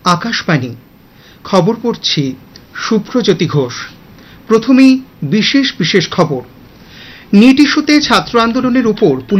আকাশবাণী খবর পড়ছি সুপ্রজ্যোতি ঘোষ। প্রথমেই বিশেষ বিশেষ খবর। নিট ইস্যুতে ছাত্র আন্দোলনের উপর